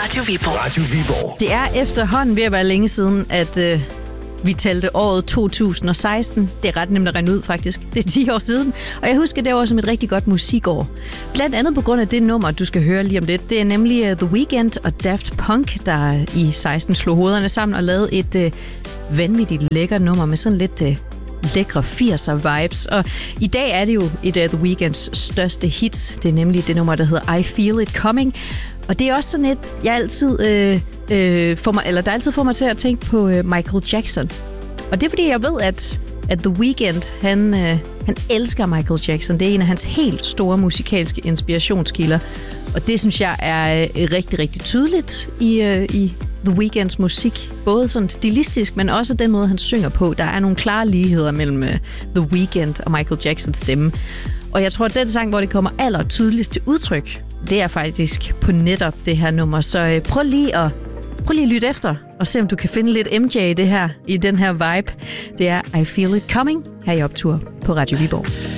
Radio Viborg. Radio Viborg. Det er efterhånden ved at være længe siden, at vi talte året 2016. Det er ret nemt at regne ud, faktisk. Det er 10 år siden. Og jeg husker det var som et rigtig godt musikår. Blandt andet på grund af det nummer, du skal høre lige om lidt. Det er nemlig The Weeknd og Daft Punk, der i 16 slog hovederne sammen og lavede et vanvittigt lækkert nummer med sådan lidt lækre 80'er-vibes. Og i dag er det jo et af The Weeknds største hits. Det er nemlig det nummer, der hedder I Feel It Coming. Og det er også sådan et, jeg altid der altid får mig til at tænke på Michael Jackson. Og det er fordi, jeg ved, at The Weeknd, han elsker Michael Jackson. Det er en af hans helt store musikalske inspirationskilder. Og det synes jeg er rigtig, rigtig tydeligt i The Weeknds musik. Både sådan stilistisk, men også den måde, han synger på. Der er nogle klare ligheder mellem The Weeknd og Michael Jacksons stemme. Og jeg tror, at den sang, hvor det kommer allertydeligst til udtryk, det er faktisk på netop det her nummer. Så prøv lige at lytte efter og se, om du kan finde lidt MJ i den her vibe. Det er I Feel It Coming her i Optur på Radio Viborg.